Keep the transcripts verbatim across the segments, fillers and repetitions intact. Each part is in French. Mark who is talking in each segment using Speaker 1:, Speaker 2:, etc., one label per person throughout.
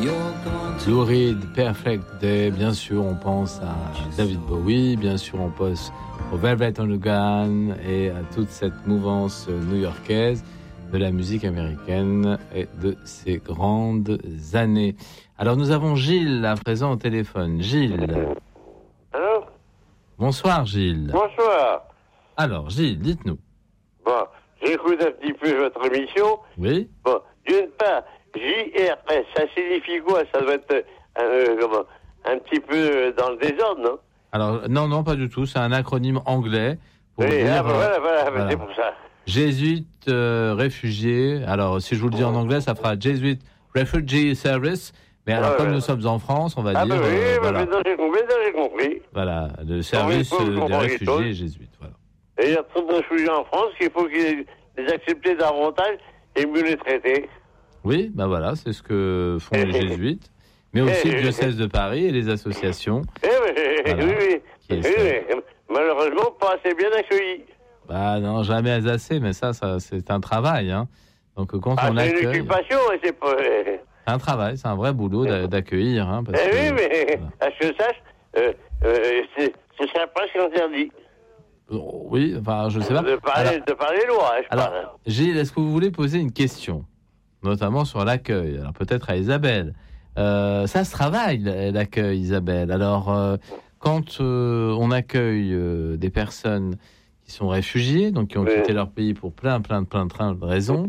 Speaker 1: Lou Reed, Perfect Day, bien sûr on pense à David Bowie, bien sûr on pense au Velvet Underground et à toute cette mouvance new-yorkaise de la musique américaine et de ses grandes années. Alors nous avons Gilles à présent au téléphone. Gilles.
Speaker 2: Allô ?
Speaker 1: Bonsoir Gilles.
Speaker 2: Bonsoir.
Speaker 1: Alors Gilles, dites-nous.
Speaker 2: Bon, j'écoute un petit peu votre émission.
Speaker 1: Oui.
Speaker 2: Bon, d'une part, J R S, ça signifie quoi ? Ça doit être euh, comment, un petit peu dans le désordre, non ?
Speaker 1: Alors non, non, pas du tout. C'est un acronyme anglais. Pour
Speaker 2: oui,
Speaker 1: dire,
Speaker 2: ah, bah, voilà, voilà,
Speaker 1: voilà.
Speaker 2: C'est pour ça.
Speaker 1: Jésuite euh, réfugié. Alors si je vous le dis en anglais, ça fera Jesuit Refugee Service. Mais alors, ah, comme ouais. nous sommes en France, on va
Speaker 2: ah,
Speaker 1: dire...
Speaker 2: Ah bah oui,
Speaker 1: euh,
Speaker 2: bah,
Speaker 1: voilà.
Speaker 2: maintenant j'ai compris, j'ai compris.
Speaker 1: Voilà, le service
Speaker 2: faut, faut, faut
Speaker 1: des réfugiés jésuites, voilà.
Speaker 2: Et il y a trop de réfugiés en France qu'il faut qu'ils les acceptent davantage et mieux les traiter.
Speaker 1: Oui, ben bah voilà, c'est ce que font les jésuites, mais aussi le diocèse de Paris et les associations.
Speaker 2: Eh oui, voilà, oui, oui. oui, oui. Malheureusement, pas assez bien accueillis.
Speaker 1: Bah non, jamais assez, mais ça, ça c'est un travail, hein. Donc quand
Speaker 2: ah,
Speaker 1: on
Speaker 2: c'est
Speaker 1: accueille...
Speaker 2: une occupation, c'est pas...
Speaker 1: C'est un travail, c'est un vrai boulot d'accueillir. Hein, parce
Speaker 2: eh
Speaker 1: que,
Speaker 2: oui, mais
Speaker 1: voilà.
Speaker 2: à ce que je sache, euh, euh, c'est, c'est presque interdit.
Speaker 1: Oh, oui, enfin, je sais pas.
Speaker 2: De parler, alors, de parler loin, je
Speaker 1: alors,
Speaker 2: parle.
Speaker 1: Gilles, est-ce que vous voulez poser une question, notamment sur l'accueil ? Alors peut-être à Isabelle. Euh, ça se travaille, l'accueil, Isabelle. Alors, euh, quand euh, on accueille euh, des personnes qui sont réfugiés, donc qui ont oui. quitté leur pays pour plein, plein, plein, plein de raisons,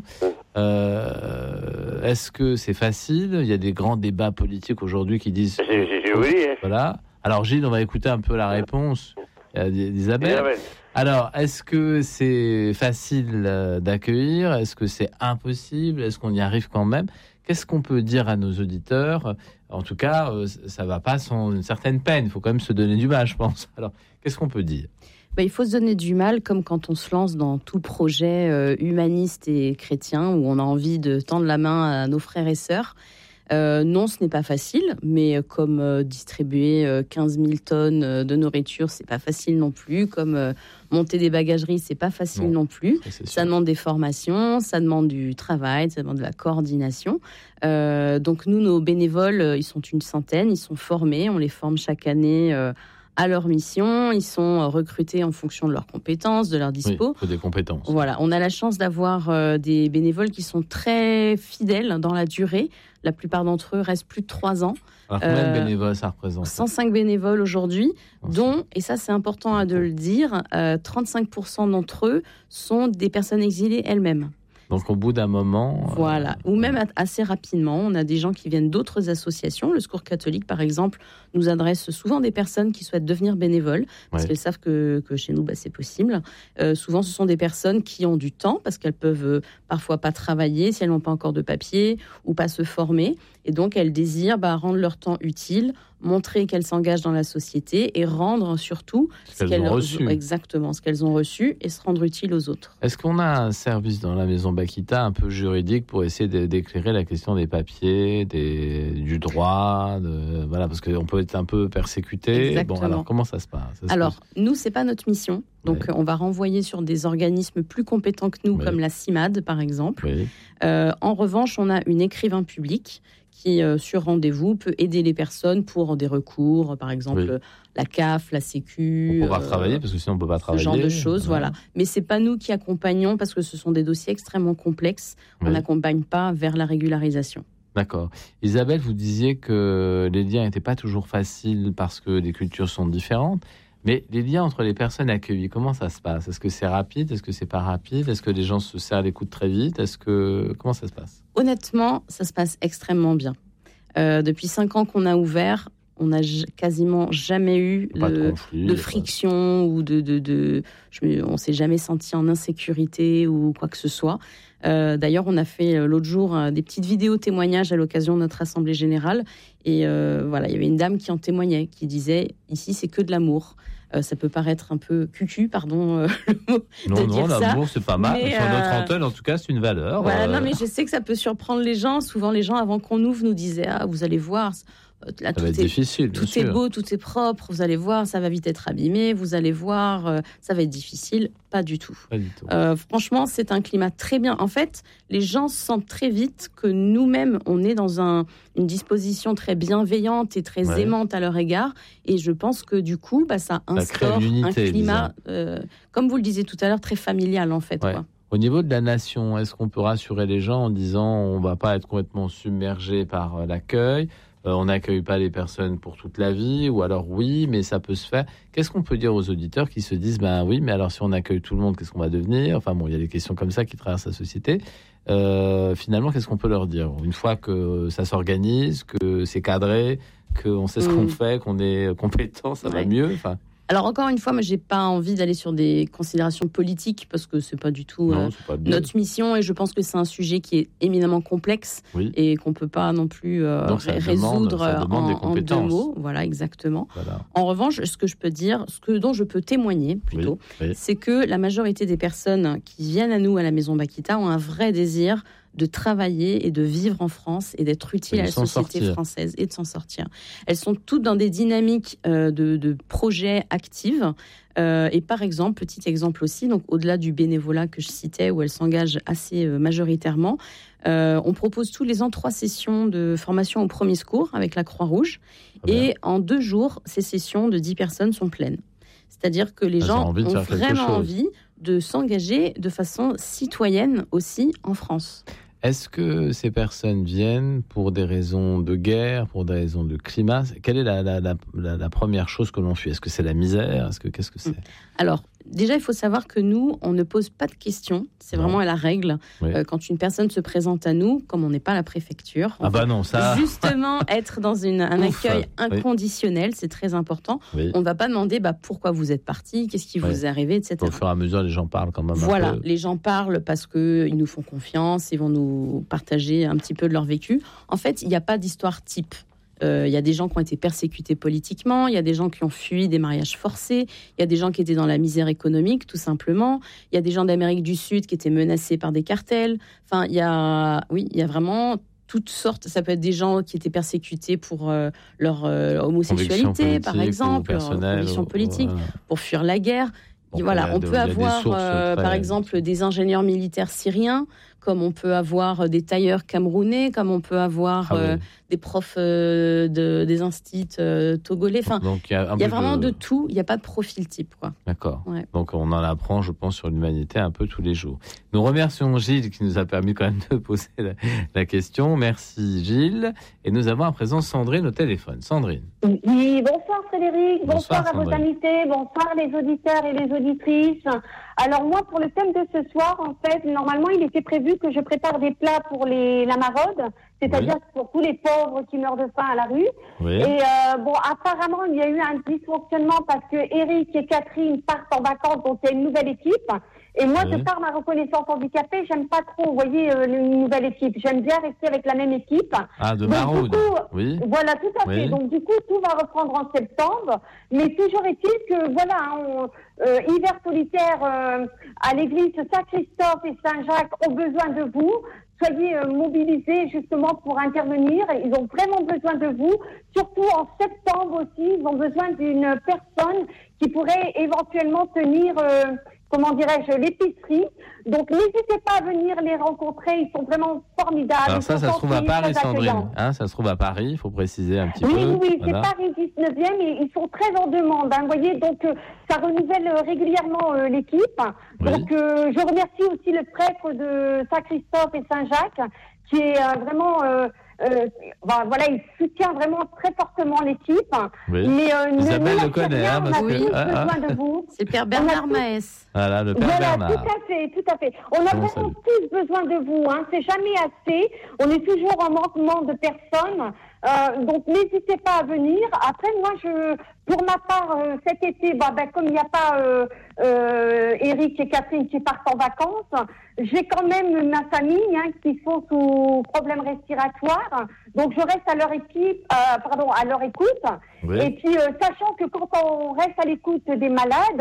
Speaker 1: Euh, est-ce que c'est facile ? Il y a des grands débats politiques aujourd'hui qui disent...
Speaker 2: J'ai, j'ai, oui.
Speaker 1: Voilà. Alors Gilles, on va écouter un peu la réponse d'Isabelle. Alors, est-ce que c'est facile d'accueillir ? Est-ce que c'est impossible ? Est-ce qu'on y arrive quand même ? Qu'est-ce qu'on peut dire à nos auditeurs ? En tout cas, ça ne va pas sans une certaine peine. Il faut quand même se donner du mal, je pense. Alors, qu'est-ce qu'on peut dire ?
Speaker 3: Ben, il faut se donner du mal, comme quand on se lance dans tout projet euh, humaniste et chrétien, où on a envie de tendre la main à nos frères et sœurs. Euh, non, ce n'est pas facile, mais comme euh, distribuer euh, quinze mille tonnes euh, de nourriture, c'est pas facile non plus. Comme euh, monter des bagageries, c'est pas facile non, non plus. Ça, ça demande des formations, ça demande du travail, ça demande de la coordination. Euh, donc nous, nos bénévoles, euh, ils sont une centaine, ils sont formés, on les forme chaque année euh, à leur mission, ils sont recrutés en fonction de leurs compétences, de leurs dispo.
Speaker 1: Oui, des compétences.
Speaker 3: Voilà, on a la chance d'avoir euh, des bénévoles qui sont très fidèles dans la durée. La plupart d'entre eux restent plus de trois ans.
Speaker 1: Alors combien euh, de bénévoles ça représente ?
Speaker 3: cent cinq bénévoles aujourd'hui, dont, et ça c'est important de le dire, euh, trente-cinq pour cent d'entre eux sont des personnes exilées elles-mêmes.
Speaker 1: Donc au bout d'un moment...
Speaker 3: Voilà, euh, ou même assez rapidement. On a des gens qui viennent d'autres associations. Le Secours catholique, par exemple, nous adresse souvent des personnes qui souhaitent devenir bénévoles, parce ouais. qu'elles savent que, que chez nous, bah, c'est possible. Euh, souvent, ce sont des personnes qui ont du temps, parce qu'elles peuvent euh, parfois pas travailler, si elles n'ont pas encore de papier, ou pas se former. Et donc, elles désirent bah, rendre leur temps utile, montrer qu'elles s'engagent dans la société et rendre surtout
Speaker 1: ce qu'elles, ce qu'elles ont reçu.
Speaker 3: Exactement, ce qu'elles ont reçu et se rendre utile aux autres.
Speaker 1: Est-ce qu'on a un service dans la maison Bakita un peu juridique pour essayer de, d'éclairer la question des papiers, des, du droit, de, voilà, parce qu'on peut être un peu persécuté.
Speaker 3: Exactement.
Speaker 1: Bon, alors comment ça se passe ça se
Speaker 3: Alors,
Speaker 1: passe
Speaker 3: nous, c'est pas notre mission. Donc, ouais. on va renvoyer sur des organismes plus compétents que nous, ouais. comme la CIMAD, par exemple.
Speaker 1: Oui.
Speaker 3: Euh, en revanche, on a une écrivain public qui, euh, sur rendez-vous, peut aider les personnes pour des recours, par exemple oui. la C A F, la Sécu.
Speaker 1: On peut pas euh, travailler, parce que sinon on peut pas travailler.
Speaker 3: Ce genre de choses, voilà. voilà. Mais c'est pas nous qui accompagnons, parce que ce sont des dossiers extrêmement complexes. Oui. On n'accompagne pas vers la régularisation.
Speaker 1: D'accord. Isabelle, vous disiez que les liens n'étaient pas toujours faciles parce que les cultures sont différentes. Mais les liens entre les personnes accueillies, comment ça se passe ? Est-ce que c'est rapide ? Est-ce que c'est pas rapide ? Est-ce que les gens se serrent les coudes très vite ? Est-ce que comment ça se passe ?
Speaker 3: Honnêtement, ça se passe extrêmement bien. Euh, depuis cinq ans qu'on a ouvert, on n'a j- quasiment jamais eu
Speaker 1: le,
Speaker 3: de,
Speaker 1: conflit,
Speaker 3: de friction ou de, de, de je, on s'est jamais senti en insécurité ou quoi que ce soit. Euh, d'ailleurs, on a fait euh, l'autre jour euh, des petites vidéos témoignages à l'occasion de notre assemblée générale. Et euh, voilà, il y avait une dame qui en témoignait, qui disait « Ici, c'est que de l'amour ». Euh, ça peut paraître un peu cucu, pardon, euh, le mot
Speaker 1: non,
Speaker 3: de
Speaker 1: non,
Speaker 3: dire ça.
Speaker 1: Non, l'amour, c'est pas mal.
Speaker 3: Mais,
Speaker 1: sur
Speaker 3: euh...
Speaker 1: notre antenne, en tout cas, c'est une valeur.
Speaker 3: Voilà,
Speaker 1: euh...
Speaker 3: non, mais je sais que ça peut surprendre les gens. Souvent, les gens, avant qu'on ouvre, nous disaient « Ah, vous allez voir, là,
Speaker 1: ça
Speaker 3: tout
Speaker 1: va être
Speaker 3: est,
Speaker 1: difficile.
Speaker 3: tout est beau, tout est propre. Vous allez voir, ça va vite être abîmé. Vous allez voir, euh, ça va être difficile. Pas du tout.
Speaker 1: Pas du tout.
Speaker 3: Euh, franchement, c'est un climat très bien. En fait, les gens sentent très vite que nous-mêmes, on est dans un, une disposition très bienveillante et très ouais. aimante à leur égard. Et je pense que du coup, bah, ça instaure un climat, euh, comme vous le disiez tout à l'heure, très familial en fait.
Speaker 1: Ouais.
Speaker 3: Quoi.
Speaker 1: Au niveau de la nation, est-ce qu'on peut rassurer les gens en disant on ne va pas être complètement submergé par euh, l'accueil, euh, on n'accueille pas les personnes pour toute la vie, ou alors oui, mais ça peut se faire. Qu'est-ce qu'on peut dire aux auditeurs qui se disent ben oui, mais alors si on accueille tout le monde, qu'est-ce qu'on va devenir? Enfin bon, il y a des questions comme ça qui traversent la société. Euh, finalement, qu'est-ce qu'on peut leur dire une fois que ça s'organise, que c'est cadré, qu'on sait ce mmh. qu'on fait, qu'on est compétent, ça ouais. va mieux. Enfin.
Speaker 3: Alors encore une fois, moi j'ai pas envie d'aller sur des considérations politiques parce que c'est pas du tout
Speaker 1: non,
Speaker 3: euh,
Speaker 1: c'est pas
Speaker 3: notre mission et je pense que c'est un sujet qui est éminemment complexe oui. et qu'on peut pas non plus euh,
Speaker 1: Donc, ça
Speaker 3: résoudre
Speaker 1: demande, ça demande
Speaker 3: en, en deux mots. Voilà, exactement.
Speaker 1: Voilà.
Speaker 3: En revanche, ce que je peux dire, ce que dont je peux témoigner plutôt, oui, oui. c'est que la majorité des personnes qui viennent à nous à la Maison Bakita ont un vrai désir de travailler et de vivre en France et d'être utile à la société
Speaker 1: sortir.
Speaker 3: française et de s'en sortir. Elles sont toutes dans des dynamiques euh, de, de projets actives. Euh, et par exemple, petit exemple aussi, donc au-delà du bénévolat que je citais, où elles s'engagent assez euh, majoritairement, euh, on propose tous les ans trois sessions de formation au premier secours avec la Croix-Rouge. Ah et bien. En deux jours, ces sessions de dix personnes sont pleines. C'est-à-dire que les
Speaker 1: Elles
Speaker 3: gens
Speaker 1: ont,
Speaker 3: ont vraiment envie de s'engager de façon citoyenne aussi en France.
Speaker 1: Est-ce que ces personnes viennent pour des raisons de guerre, pour des raisons de climat? Quelle est la, la, la, la première chose que l'on fuit? Est-ce que c'est la misère? Est-ce que, qu'est-ce que c'est?
Speaker 3: Alors, déjà, il faut savoir que nous, on ne pose pas de questions. C'est non. vraiment la règle. Oui. Euh, quand une personne se présente à nous, comme on n'est pas la préfecture, on
Speaker 1: ah bah non, ça...
Speaker 3: justement être dans une, un Ouf, accueil inconditionnel, oui. c'est très important. Oui. On ne va pas demander bah, pourquoi vous êtes parti, qu'est-ce qui oui. vous est arrivé, et cetera.
Speaker 1: Au fur et à mesure, les gens parlent quand même
Speaker 3: voilà,
Speaker 1: un peu.
Speaker 3: Les gens parlent parce qu'ils nous font confiance, ils vont nous partager un petit peu de leur vécu. En fait, il n'y a pas d'histoire type. Il euh, y a des gens qui ont été persécutés politiquement, il y a des gens qui ont fui des mariages forcés, il y a des gens qui étaient dans la misère économique, tout simplement. Il y a des gens d'Amérique du Sud qui étaient menacés par des cartels. Enfin, il y a, oui, il y a vraiment toutes sortes. Ça peut être des gens qui étaient persécutés pour euh, leur euh, homosexualité, par exemple, leur conviction politique, voilà. pour fuir la guerre. Bon, voilà, on peut avoir, euh, par exemple, des ingénieurs militaires syriens, comme on peut avoir des tailleurs camerounais, comme on peut avoir ah, euh, oui. des profs euh, de, des instits euh, togolais. Enfin, il y a, y a vraiment de... de tout. Il n'y a pas de profil type, quoi.
Speaker 1: D'accord. Ouais. Donc, on en apprend, je pense, sur l'humanité un peu tous les jours. Nous remercions Gilles qui nous a permis quand même de poser la, la question. Merci Gilles. Et nous avons à présent Sandrine au téléphone. Sandrine.
Speaker 4: Oui, bonsoir Frédéric. Bonsoir, bonsoir à vos invités. Bonsoir les auditeurs et les auditrices. Alors moi, pour le thème de ce soir, en fait, normalement, il était prévu que je prépare des plats pour les, la maraude, c'est-à-dire oui. pour tous les pauvres qui meurent de faim à la rue. Oui. Et euh, bon, apparemment, il y a eu un dysfonctionnement parce que Eric et Catherine partent en vacances, donc il y a une nouvelle équipe. Et moi, oui. de par ma reconnaissance handicapée, j'aime pas trop, vous voyez, euh, une nouvelle équipe. J'aime bien rester avec la même équipe.
Speaker 1: Ah, de maraude. Oui.
Speaker 4: Voilà, tout à oui. fait. Donc, du coup, tout va reprendre en septembre. Mais toujours est-il que, voilà, on, euh, hiver solitaire euh, à l'église Saint-Christophe et Saint-Jacques ont besoin de vous. Soyez euh, mobilisés justement pour intervenir. Ils ont vraiment besoin de vous. Surtout en septembre aussi, ils ont besoin d'une personne qui pourrait éventuellement tenir... Euh, comment dirais-je, l'épicerie. Donc, n'hésitez pas à venir les rencontrer. Ils sont vraiment formidables.
Speaker 1: Alors ça, ça se trouve à Paris, Sandrine. Hein, ça se trouve à Paris, il faut préciser un petit
Speaker 4: oui,
Speaker 1: peu.
Speaker 4: Oui, oui,
Speaker 1: voilà.
Speaker 4: c'est Paris dix-neuvième et ils sont très en demande. Hein, vous voyez, donc euh, ça renouvelle euh, régulièrement euh, l'équipe. Oui. Donc, euh, je remercie aussi le prêtre de Saint-Christophe et Saint-Jacques qui est euh, vraiment... Euh, Euh, ben, voilà, il soutient vraiment très fortement l'équipe.
Speaker 1: Oui.
Speaker 4: Mais euh,
Speaker 1: Isabelle
Speaker 4: ne
Speaker 1: le connaît,
Speaker 4: rien,
Speaker 1: hein,
Speaker 4: on a
Speaker 1: parce
Speaker 4: tous
Speaker 1: que,
Speaker 4: besoin
Speaker 1: ah, ah.
Speaker 4: de vous.
Speaker 3: C'est le père Bernard Maes.
Speaker 1: Voilà, le père
Speaker 4: voilà,
Speaker 1: Bernard.
Speaker 4: tout à fait, tout à fait. On a
Speaker 1: Bon,
Speaker 4: vraiment
Speaker 1: salut.
Speaker 4: tous besoin de vous. Hein. C'est jamais assez. On est toujours en manquement de personnes. Euh, donc n'hésitez pas à venir. Après, moi, je, pour ma part, euh, cet été, bah, bah, comme il n'y a pas euh, euh, Eric et Catherine qui partent en vacances, j'ai quand même ma famille hein, qui sont sous problèmes respiratoires. Donc je reste à leur équipe, euh, pardon, à leur écoute. Oui. Et puis, euh, sachant que quand on reste à l'écoute des malades,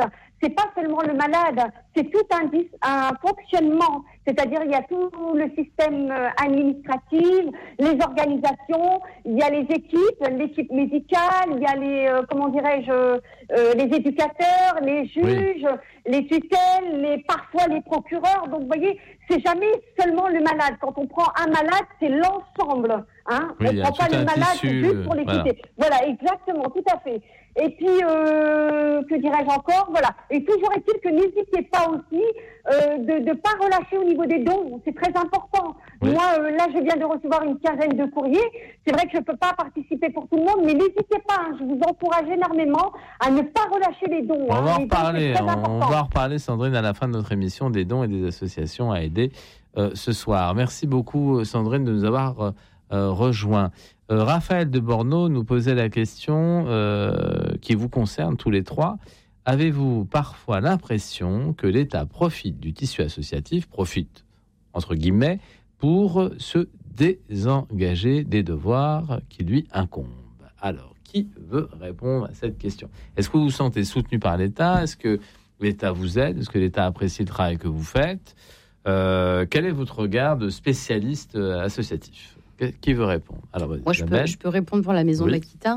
Speaker 4: c'est pas seulement le malade, c'est tout un, un fonctionnement. C'est-à-dire, il y a tout le système administratif, les organisations, il y a les équipes, l'équipe médicale, il y a les, euh, comment dirais-je, euh, les éducateurs, les juges, oui. les tutelles, les, parfois les procureurs. Donc, vous voyez, c'est jamais seulement le malade. Quand on prend un malade, c'est l'ensemble. Hein.
Speaker 1: Oui,
Speaker 4: on ne prend pas le malade tissu, juste pour l'équiter. Voilà. voilà, exactement, tout à fait. Et puis, euh, que dirais-je encore, voilà. Et toujours est-il que n'hésitez pas aussi euh, de ne pas relâcher au niveau des dons. C'est très important. Oui. Moi, euh, là, je viens de recevoir une quinzaine de courriers. C'est vrai que je ne peux pas participer pour tout le monde, mais n'hésitez pas. Hein, je vous encourage énormément à ne pas relâcher les dons.
Speaker 1: On
Speaker 4: hein,
Speaker 1: va en
Speaker 4: les
Speaker 1: reparler.
Speaker 4: dons,
Speaker 1: on, on va en reparler, Sandrine, à la fin de notre émission des dons et des associations à aider euh, ce soir. Merci beaucoup, Sandrine, de nous avoir euh, euh, rejoints. Euh, Raphaël de Bordeaux nous posait la question euh, qui vous concerne tous les trois. Avez-vous parfois l'impression que l'État profite du tissu associatif, profite entre guillemets, pour se désengager des devoirs qui lui incombent? Alors, qui veut répondre à cette question? Est-ce que vous vous sentez soutenu par l'État? Est-ce que l'État vous aide? Est-ce que l'État apprécie le travail que vous faites? euh, Quel est votre regard de spécialiste associatif? Qui veut répondre? Alors,
Speaker 3: moi, je peux, je peux répondre pour la Maison oui. de l'Aquitain.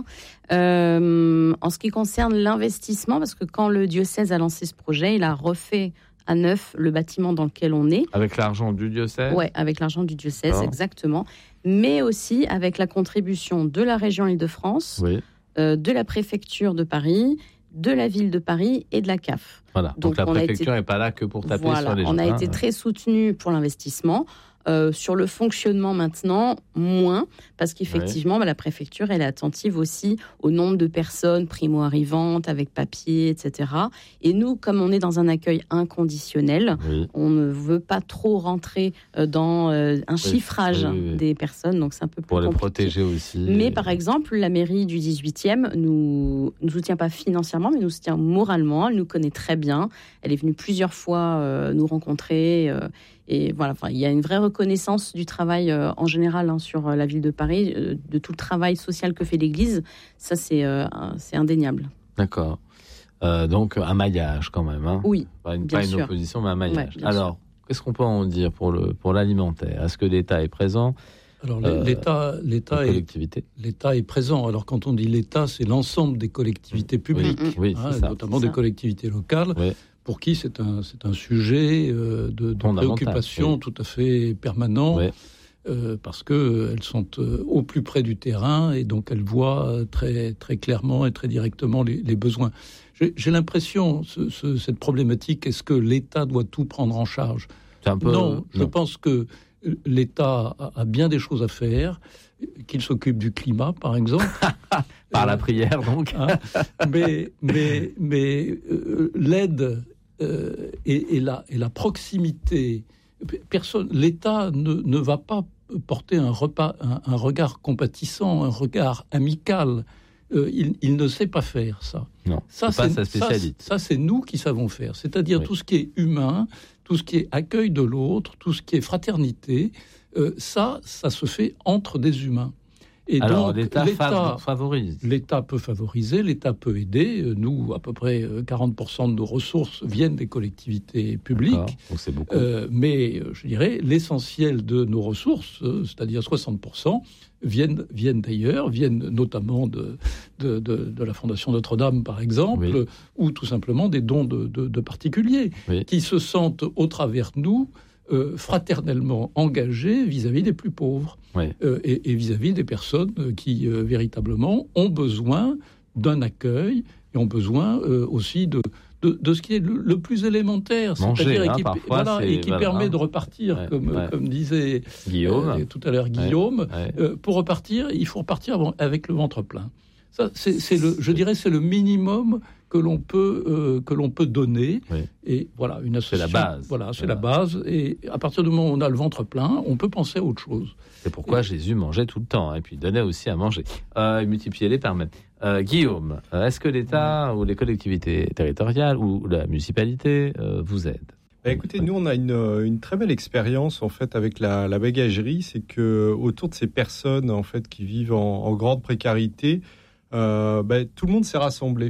Speaker 3: Euh, en ce qui concerne l'investissement, parce que quand le diocèse a lancé ce projet, il a refait à neuf le bâtiment dans lequel on est.
Speaker 1: Avec l'argent du diocèse? Oui,
Speaker 3: avec l'argent du diocèse, oh. exactement. Mais aussi avec la contribution de la région Île-de-France, oui. euh, de la préfecture de Paris, de la ville de Paris et de la C A F.
Speaker 1: Voilà, donc, donc la préfecture n'est été... pas là que pour taper
Speaker 3: voilà,
Speaker 1: sur les gens.
Speaker 3: On a
Speaker 1: hein,
Speaker 3: été
Speaker 1: ouais.
Speaker 3: très soutenu pour l'investissement. Euh, sur le fonctionnement maintenant, moins, parce qu'effectivement, ouais. bah, la préfecture, elle est attentive aussi au nombre de personnes primo-arrivantes, avec papier, et cetera. Et nous, comme on est dans un accueil inconditionnel, oui. on ne veut pas trop rentrer euh, dans euh, un oui. chiffrage oui, oui. des personnes, donc c'est un peu plus
Speaker 1: pour
Speaker 3: compliqué.
Speaker 1: Pour les protéger aussi.
Speaker 3: Mais par exemple, la mairie du dix-huitième nous, nous soutient pas financièrement, mais nous soutient moralement. Elle nous connaît très bien. Elle est venue plusieurs fois euh, nous rencontrer. Euh, Et voilà, enfin, il y a une vraie reconnaissance du travail euh, en général hein, sur euh, la ville de Paris, euh, de tout le travail social que fait l'Église. Ça, c'est, euh, c'est indéniable.
Speaker 1: D'accord. Euh, donc, un maillage quand même. Hein.
Speaker 3: Oui,
Speaker 1: pas une,
Speaker 3: bien
Speaker 1: pas une
Speaker 3: sûr.
Speaker 1: opposition, mais un maillage.
Speaker 3: Ouais,
Speaker 1: Alors, sûr. Qu'est-ce qu'on peut en dire pour, le, pour l'alimentaire? Est-ce que l'État est présent?
Speaker 5: Alors, l'État, l'État, est, l'État est présent. Alors, quand on dit l'État, c'est l'ensemble des collectivités publiques,
Speaker 1: oui, oui,
Speaker 5: hein,
Speaker 1: c'est ça,
Speaker 5: notamment
Speaker 1: c'est
Speaker 5: des
Speaker 1: ça.
Speaker 5: collectivités locales. Oui. Pour qui c'est un, c'est un sujet euh, de, de préoccupation oui. tout à fait permanent, oui. euh, parce qu'elles sont euh, au plus près du terrain et donc elles voient euh, très, très clairement et très directement les, les besoins. J'ai, j'ai l'impression, ce, ce, cette problématique, est-ce que l'État doit tout prendre en charge?
Speaker 1: C'est un peu...
Speaker 5: Non,
Speaker 1: non,
Speaker 5: je pense que l'État a, a bien des choses à faire, qu'il s'occupe du climat, par exemple.
Speaker 1: Par euh, la prière, donc.
Speaker 5: Hein, mais mais, mais euh, l'aide... Euh, et, et, la, et la proximité, personne, l'État ne, ne va pas porter un, repas, un, un regard compatissant, un regard amical. Euh, il, il ne sait pas faire ça.
Speaker 1: Non,
Speaker 5: ça
Speaker 1: c'est pas sa spécialité.
Speaker 5: Ça, ça, c'est nous qui savons faire. C'est-à-dire oui. tout ce qui est humain, tout ce qui est accueil de l'autre, tout ce qui est fraternité. Euh, ça, ça se fait entre des humains. Et
Speaker 1: alors,
Speaker 5: donc,
Speaker 1: l'État,
Speaker 5: l'État
Speaker 1: favorise.
Speaker 5: L'État peut favoriser, l'État peut aider. Nous, à peu près quarante pour cent de nos ressources viennent des collectivités publiques.
Speaker 1: Donc c'est beaucoup.
Speaker 5: Euh, mais, je dirais, l'essentiel de nos ressources, c'est-à-dire soixante pour cent, viennent, viennent d'ailleurs, viennent notamment de, de, de, de la Fondation Notre-Dame, par exemple, oui. ou tout simplement des dons de, de, de particuliers, oui. qui se sentent, au travers de nous, Euh, fraternellement engagés vis-à-vis des plus pauvres
Speaker 1: ouais.
Speaker 5: euh, et, et vis-à-vis des personnes qui euh, véritablement ont besoin d'un accueil et ont besoin euh, aussi de, de, de ce qui est le, le plus élémentaire,
Speaker 1: manger,
Speaker 5: c'est-à-dire
Speaker 1: hein,
Speaker 5: et qui,
Speaker 1: parfois,
Speaker 5: voilà, et qui
Speaker 1: voilà,
Speaker 5: permet
Speaker 1: hein.
Speaker 5: de repartir,
Speaker 1: ouais,
Speaker 5: comme,
Speaker 1: ouais.
Speaker 5: comme disait
Speaker 1: Guillaume.
Speaker 5: Euh, tout à l'heure Guillaume.
Speaker 1: Ouais, ouais.
Speaker 5: Euh, pour repartir, il faut repartir avec le ventre plein. Ça, c'est, c'est le, je dirais, c'est le minimum que l'on peut euh, que l'on peut donner.
Speaker 1: Oui.
Speaker 5: Et voilà, une association.
Speaker 1: C'est la base.
Speaker 5: Voilà, c'est
Speaker 1: voilà.
Speaker 5: la base. Et à partir du moment où on a le ventre plein, on peut penser à autre chose.
Speaker 1: C'est pourquoi et... Jésus mangeait tout le temps, et puis donnait aussi à manger. Euh, et multiplier les pains même. Euh, Guillaume, est-ce que l'État oui. ou les collectivités territoriales ou la municipalité euh, vous aident?
Speaker 6: Bah écoutez, nous on a une, une très belle expérience en fait avec la, la bagagerie, c'est que autour de ces personnes en fait qui vivent en, en grande précarité, euh, bah, tout le monde s'est rassemblé.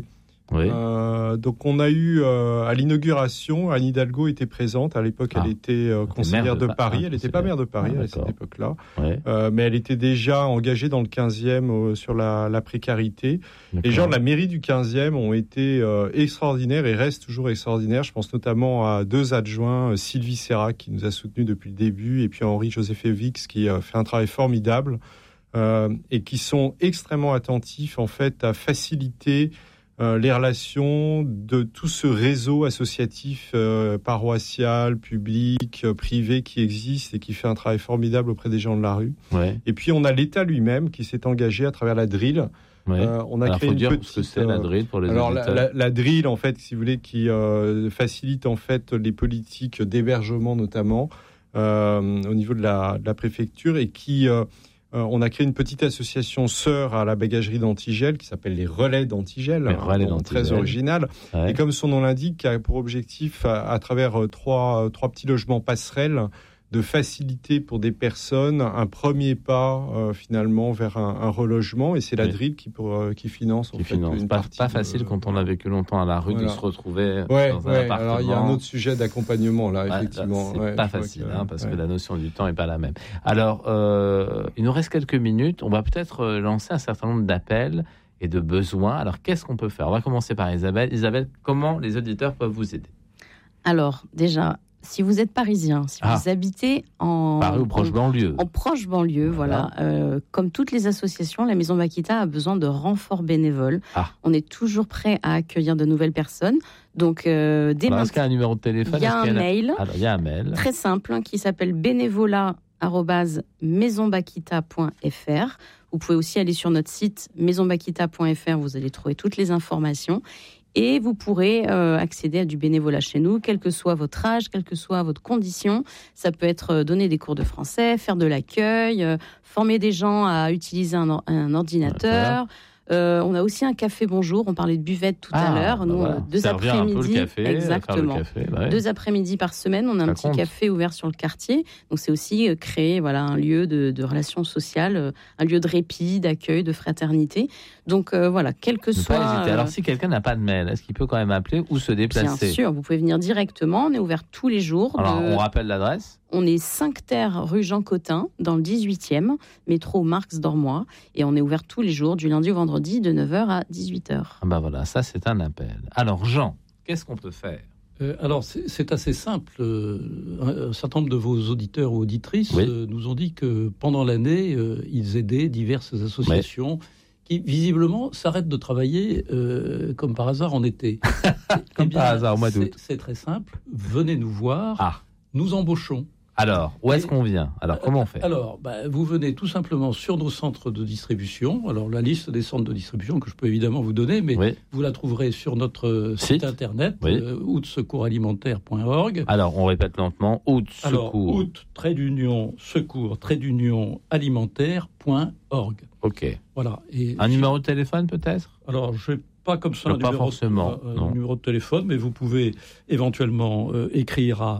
Speaker 1: Oui.
Speaker 6: Euh, donc on a eu euh, à l'inauguration, Anne Hidalgo était présente. À l'époque, ah. elle était euh, conseillère de, de Paris. Ah, elle n'était pas maire de Paris ah, à cette époque-là, ouais. euh, mais elle était déjà engagée dans le quinzième euh, sur la, la précarité. D'accord. Les gens de la mairie du quinzième ont été euh, extraordinaires et restent toujours extraordinaires. Je pense notamment à deux adjoints, euh, Sylvie Serra qui nous a soutenus depuis le début, et puis Henri-Joseph-Vix qui euh, fait un travail formidable euh, et qui sont extrêmement attentifs en fait à faciliter Euh, les relations de tout ce réseau associatif euh, paroissial, public, euh, privé qui existe et qui fait un travail formidable auprès des gens de la rue.
Speaker 1: Ouais.
Speaker 6: Et puis on a l'État lui-même qui s'est engagé à travers la D R I L.
Speaker 1: Ouais.
Speaker 6: Euh, on a
Speaker 1: alors,
Speaker 6: créé
Speaker 1: faut
Speaker 6: une
Speaker 1: dire
Speaker 6: petite.
Speaker 1: Ce que c'est la D R I L pour les
Speaker 6: alors
Speaker 1: auditeurs.
Speaker 6: la, la, la D R I L en fait, si vous voulez, qui euh, facilite en fait les politiques d'hébergement notamment euh, au niveau de la, de la préfecture et qui euh, Euh, on a créé une petite association sœur à la bagagerie d'Antigel qui s'appelle les Relais d'Antigel,
Speaker 1: les Relais d'Antigel.
Speaker 6: Très original. Ouais. Et comme son nom l'indique, qui a pour objectif, à, à travers euh, trois, trois petits logements passerelles, de faciliter pour des personnes un premier pas euh, finalement vers un, un relogement. Et c'est la oui. D R I L qui, pour, euh, qui finance en
Speaker 1: qui
Speaker 6: fait
Speaker 1: finance.
Speaker 6: une
Speaker 1: pas,
Speaker 6: partie.
Speaker 1: Pas facile de, quand on a vécu longtemps à la rue voilà. de se retrouver
Speaker 6: ouais,
Speaker 1: dans un
Speaker 6: ouais.
Speaker 1: appartement.
Speaker 6: Alors il y a un autre sujet d'accompagnement là,
Speaker 1: ouais,
Speaker 6: effectivement.
Speaker 1: C'est
Speaker 6: ouais,
Speaker 1: pas facile que, hein, parce
Speaker 6: ouais.
Speaker 1: que la notion du temps est pas la même. Alors euh, il nous reste quelques minutes. On va peut-être lancer un certain nombre d'appels et de besoins. Alors qu'est-ce qu'on peut faire ? On va commencer par Isabelle. Isabelle, comment les auditeurs peuvent vous aider ?
Speaker 3: Alors déjà, si vous êtes parisien, si ah. vous habitez en
Speaker 1: Paris ou proche
Speaker 3: en,
Speaker 1: banlieue,
Speaker 3: en proche banlieue, voilà, voilà. Euh, comme toutes les associations, la Maison Vaquita a besoin de renforts bénévoles. Ah. On est toujours prêt à accueillir de nouvelles personnes. Donc, euh, dès
Speaker 1: maintenant, est-ce qu'il y a un numéro de téléphone ?
Speaker 3: Il y a un mail.
Speaker 1: Alors, il y a un mail
Speaker 3: très simple hein, qui s'appelle bénévolat arobase maison vaquita point f r. Vous pouvez aussi aller sur notre site maison vaquita point f r. Vous allez trouver toutes les informations. Et vous pourrez euh, accéder à du bénévolat chez nous, quel que soit votre âge, quelle que soit votre condition. Ça peut être euh, donner des cours de français, faire de l'accueil, euh, former des gens à utiliser un, or- un ordinateur. Ouais, Euh, on a aussi un café bonjour. On parlait de buvette tout
Speaker 1: ah,
Speaker 3: à l'heure.
Speaker 1: Bah
Speaker 3: Nous,
Speaker 1: voilà.
Speaker 3: deux
Speaker 1: Servir
Speaker 3: après-midi,
Speaker 1: un peu le café,
Speaker 3: exactement.
Speaker 1: le café, ouais.
Speaker 3: Deux après-midi par semaine, on a
Speaker 1: Ça
Speaker 3: un petit
Speaker 1: compte.
Speaker 3: café ouvert sur le quartier. Donc c'est aussi euh, créer voilà un lieu de, de relations sociales, euh, un lieu de répit, d'accueil, de fraternité. Donc euh, voilà, quel que
Speaker 1: ne
Speaker 3: soit.
Speaker 1: Pas hésiter.
Speaker 3: Euh,
Speaker 1: Alors si quelqu'un n'a pas de mail, est-ce qu'il peut quand même appeler ou se déplacer ?
Speaker 3: Bien sûr, vous pouvez venir directement. On est ouvert tous les jours.
Speaker 1: Alors
Speaker 3: de...
Speaker 1: on rappelle l'adresse.
Speaker 3: On est cinq terres rue Jean Cotin, dans le dix-huitième, métro Marx d'Ormois. Et on est ouvert tous les jours, du lundi au vendredi, de neuf heures à dix-huit heures.
Speaker 1: Ah ben voilà, ça c'est un appel. Alors Jean, qu'est-ce qu'on peut faire ?
Speaker 5: euh, Alors c'est, c'est assez simple. Euh, un certain nombre de vos auditeurs ou auditrices oui. euh, nous ont dit que pendant l'année, euh, ils aidaient diverses associations oui. qui visiblement s'arrêtent de travailler euh, comme par hasard en été.
Speaker 1: Comme eh bien, par hasard au mois d'août.
Speaker 5: C'est, c'est très simple. Venez nous voir.
Speaker 1: Ah.
Speaker 5: Nous embauchons.
Speaker 1: Alors, où est-ce qu'on vient ? Alors, comment on fait ?
Speaker 5: Alors, bah, vous venez tout simplement sur nos centres de distribution. Alors, la liste des centres de distribution que je peux évidemment vous donner, mais oui. vous la trouverez sur notre site, site internet, oui. euh, outsecouralimentaire point org.
Speaker 1: Alors, on répète lentement, outsecours.
Speaker 5: Alors, out, trait d'union, secours, trait d'union, alimentaire point org.
Speaker 1: OK.
Speaker 5: Voilà. Et
Speaker 1: un numéro de téléphone, peut-être ?
Speaker 5: Alors, je n'ai pas comme ça
Speaker 1: non,
Speaker 5: un,
Speaker 1: pas
Speaker 5: numéro,
Speaker 1: forcément,
Speaker 5: euh, un numéro de téléphone, mais vous pouvez éventuellement euh, écrire à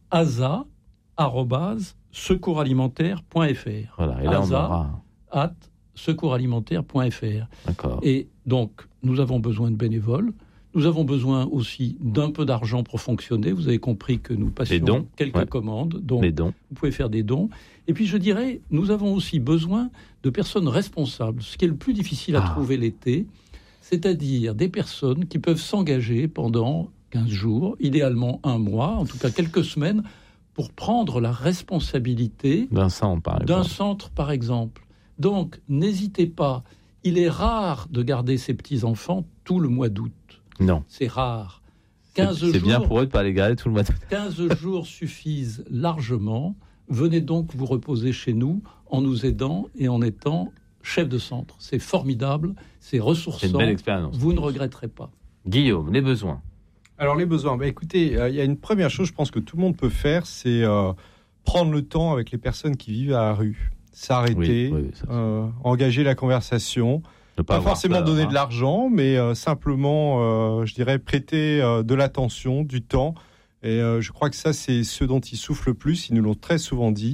Speaker 5: asa arobase secoursalimentaire point f r.
Speaker 1: Voilà, et là on aura
Speaker 5: at secoursalimentaire point f r.
Speaker 1: D'accord.
Speaker 5: Et donc, nous avons besoin de bénévoles. Nous avons besoin aussi d'un peu d'argent pour fonctionner. Vous avez compris que nous passions
Speaker 1: dons,
Speaker 5: quelques
Speaker 1: ouais.
Speaker 5: commandes. Donc,
Speaker 1: les dons.
Speaker 5: Vous pouvez faire des dons. Et puis, je dirais, nous avons aussi besoin de personnes responsables. Ce qui est le plus difficile à ah. trouver l'été, c'est-à-dire des personnes qui peuvent s'engager pendant quinze jours, idéalement un mois, en tout cas quelques semaines, pour prendre la responsabilité
Speaker 1: d'un centre, par exemple.
Speaker 5: D'un centre, par exemple. Donc, n'hésitez pas. Il est rare de garder ses petits-enfants tout le mois d'août.
Speaker 1: Non.
Speaker 5: C'est rare. quinze
Speaker 1: c'est, c'est
Speaker 5: jours,
Speaker 1: bien pour eux de ne pas les garder tout le mois d'août.
Speaker 5: quinze jours suffisent largement. Venez donc vous reposer chez nous en nous aidant et en étant chef de centre. C'est formidable, c'est ressourçant.
Speaker 1: C'est une belle expérience.
Speaker 5: Vous ne regretterez pas.
Speaker 1: Guillaume, les besoins.
Speaker 6: Alors les besoins, bah, écoutez, il euh, y a une première chose, je pense que tout le monde peut faire, c'est euh, prendre le temps avec les personnes qui vivent à la rue, s'arrêter, oui, oui, ça, euh, engager la conversation, ne pas, pas forcément peur, donner hein. de l'argent, mais euh, simplement, euh, je dirais, prêter euh, de l'attention, du temps. Et euh, je crois que ça, c'est ce dont ils souffrent le plus. Ils nous l'ont très souvent dit.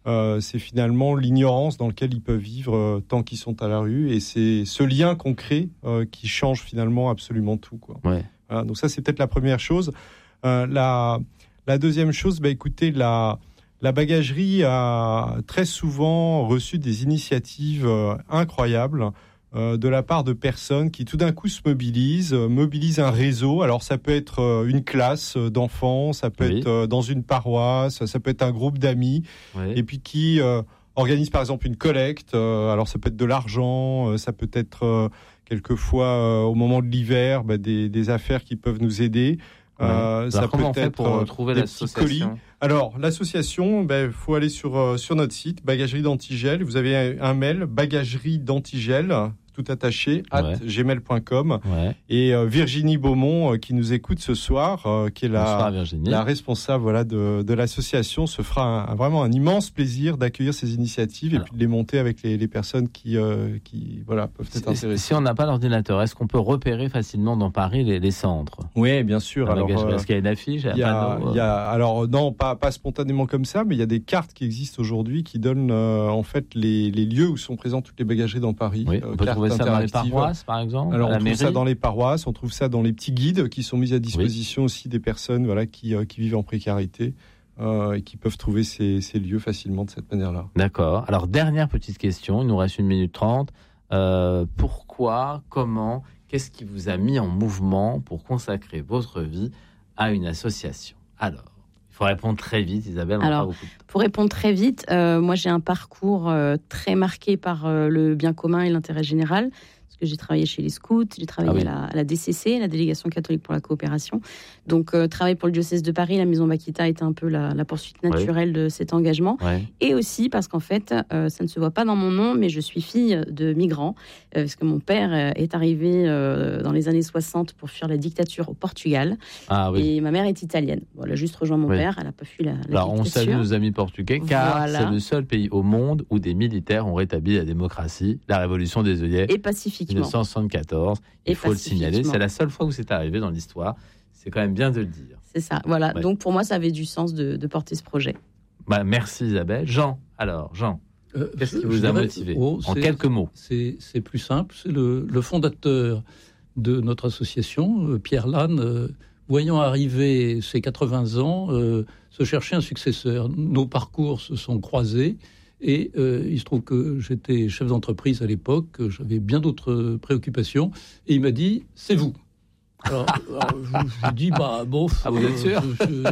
Speaker 6: Euh, c'est finalement l'ignorance dans laquelle ils peuvent vivre euh, tant qu'ils sont à la rue. Et c'est ce lien qu'on crée euh, qui change finalement absolument tout, quoi.
Speaker 1: Ouais.
Speaker 6: Voilà, donc ça, c'est peut-être la première chose. Euh, la, la deuxième chose, bah, écoutez, la, la bagagerie a très souvent reçu des initiatives euh, incroyables euh, de la part de personnes qui tout d'un coup se mobilisent, euh, mobilisent un réseau. Alors ça peut être euh, une classe d'enfants, ça peut oui. être euh, dans une paroisse, ça peut être un groupe d'amis, oui. et puis qui euh, organise par exemple une collecte. Euh, alors ça peut être de l'argent, euh, ça peut être euh, quelquefois euh, au moment de l'hiver bah, des, des affaires qui peuvent nous aider.
Speaker 1: Ouais. Euh, ça peut être pour euh, trouver des petits colis.
Speaker 6: Alors l'association, il ben, faut aller sur euh, sur notre site Bagagerie d'Antigel. Vous avez un, un mail Bagagerie d'Antigel, tout attaché, ouais. at gmail point com. Ouais. Et euh, Virginie Beaumont, euh, qui nous écoute ce soir, euh, qui est la, la responsable voilà, de, de l'association, se fera un, un, vraiment un immense plaisir d'accueillir ces initiatives. Alors, et puis de les monter avec les, les personnes qui, euh, qui voilà, peuvent être intéressées.
Speaker 1: Si on n'a pas l'ordinateur, est-ce qu'on peut repérer facilement dans Paris les, les centres ?
Speaker 6: Oui, bien sûr.
Speaker 1: Alors, euh, est-ce qu'il y a une affiche ?
Speaker 6: Il y a, il y a, alors non, pas, pas spontanément comme ça, mais il y a des cartes qui existent aujourd'hui qui donnent euh, en fait les, les lieux où sont présentes toutes les bagageries dans Paris.
Speaker 1: Oui, on peut trouver ça dans les paroisses, par exemple.
Speaker 6: Alors, on trouve
Speaker 1: mairie.
Speaker 6: ça dans les paroisses, on trouve ça dans les petits guides qui sont mis à disposition oui. aussi des personnes voilà, qui, euh, qui vivent en précarité euh, et qui peuvent trouver ces, ces lieux facilement de cette manière-là.
Speaker 1: D'accord. Alors, dernière petite question, il nous reste une minute trente. Euh, pourquoi, comment, qu'est-ce qui vous a mis en mouvement pour consacrer votre vie à une association ? Alors, il faut répondre très vite, Isabelle. On
Speaker 3: Alors,
Speaker 1: pas beaucoup de temps.
Speaker 3: Pour répondre très vite, euh, moi j'ai un parcours euh, très marqué par euh, le bien commun et l'intérêt général. Parce que j'ai travaillé chez les scouts, j'ai travaillé ah oui. à, la, à la D C C, la Délégation catholique pour la coopération. Donc, euh, travailler pour le diocèse de Paris, la Maison Bakita était un peu la, la poursuite naturelle ouais. de cet engagement. Ouais. Et aussi parce qu'en fait, euh, ça ne se voit pas dans mon nom, mais je suis fille de migrants. Euh, parce que mon père est arrivé euh, dans les années soixante pour fuir la dictature au Portugal. Ah, oui. Et ma mère est italienne. Bon, elle a juste rejoint mon oui. père, elle n'a pas fui la, la
Speaker 1: Alors,
Speaker 3: dictature.
Speaker 1: On salue nos amis portugais, car voilà. c'est le seul pays au monde où des militaires ont rétabli la démocratie, la révolution des œillets.
Speaker 3: Et pacifiquement.
Speaker 1: dix-neuf cent soixante-quatorze, il faut le signaler. C'est la seule fois où c'est arrivé dans l'histoire. C'est quand même bien de le dire.
Speaker 3: C'est ça, voilà. Ouais. Donc pour moi, ça avait du sens de, de porter ce projet.
Speaker 1: Bah, merci Isabelle. Jean, alors, Jean, euh, qu'est-ce qui vous a motivé oh, en quelques mots?
Speaker 5: C'est, c'est plus simple. C'est le, le fondateur de notre association, Pierre Lannes, euh, voyant arriver ses quatre-vingts ans, euh, se chercher un successeur. Nos parcours se sont croisés. Et euh, il se trouve que j'étais chef d'entreprise à l'époque, j'avais bien d'autres préoccupations, et il m'a dit « c'est vous ». Alors, alors je lui ai dit « bah bon,
Speaker 1: ah, vous êtes sûr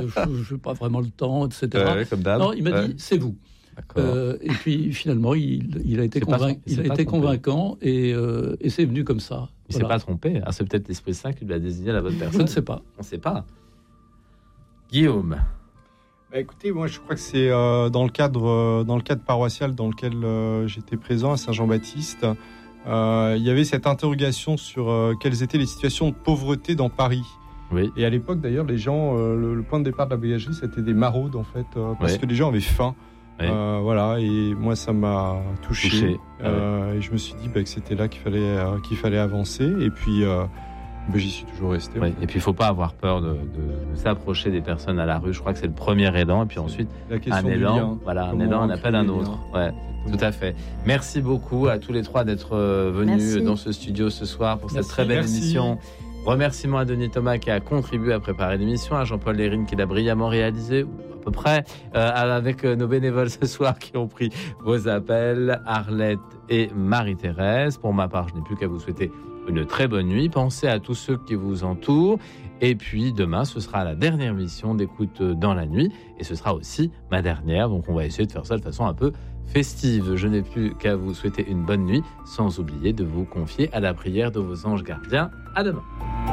Speaker 5: je n'ai pas vraiment le temps, et cetera
Speaker 1: Ouais, comme d'hab.
Speaker 5: Non, il m'a
Speaker 1: ouais.
Speaker 5: dit « c'est vous ». Euh, et puis finalement, il, il a été, convain... son... il a été convaincant et, euh, et c'est venu comme ça.
Speaker 1: Il ne voilà. s'est pas trompé, hein. C'est peut-être l'Esprit Saint qui lui a désigné la bonne personne.
Speaker 5: Je ne sais pas.
Speaker 1: On ne sait pas. Guillaume.
Speaker 6: Bah écoutez, moi je crois que c'est euh, dans le cadre euh, dans le cadre paroissial dans lequel euh, j'étais présent à Saint-Jean-Baptiste, euh, il y avait cette interrogation sur euh, quelles étaient les situations de pauvreté dans Paris.
Speaker 1: Oui. Et
Speaker 6: à l'époque d'ailleurs, les gens, euh, le, le point de départ de la bagagerie, c'était des maraudes en fait, euh, parce oui. que les gens avaient faim. Oui. Euh, voilà, et moi ça m'a touché. touché. Euh, ah ouais. Et je me suis dit bah, que c'était là qu'il fallait euh, qu'il fallait avancer. Et puis euh, Ben, j'y suis toujours resté.
Speaker 1: Oui, et puis il ne faut pas avoir peur de, de, de s'approcher des personnes à la rue. Je crois que c'est le premier aidant. Et puis ensuite, un élan, lien, voilà, un élan, on appelle un autre. Ouais, tout à fait. Merci beaucoup à tous les trois d'être venus Merci. dans ce studio ce soir pour Merci. cette très belle Merci. émission. Remerciements à Denis Thomas qui a contribué à préparer l'émission, à Jean-Paul Lérine qui l'a brillamment réalisé, à peu près, euh, avec nos bénévoles ce soir qui ont pris vos appels, Arlette et Marie-Thérèse. Pour ma part, je n'ai plus qu'à vous souhaiter une très bonne nuit. Pensez à tous ceux qui vous entourent. Et puis demain, ce sera la dernière mission d'Écoute dans la nuit. Et ce sera aussi ma dernière. Donc on va essayer de faire ça de façon un peu festive. Je n'ai plus qu'à vous souhaiter une bonne nuit, sans oublier de vous confier à la prière de vos anges gardiens. À demain.